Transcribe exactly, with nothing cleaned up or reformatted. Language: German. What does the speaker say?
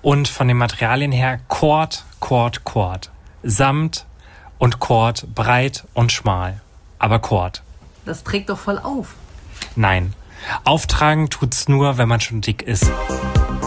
Und von den Materialien her Kord, Kord, Kord. Samt und Kord, breit und schmal. Aber Kord. Das trägt doch voll auf. Nein. Auftragen tut's nur, wenn man schon dick ist.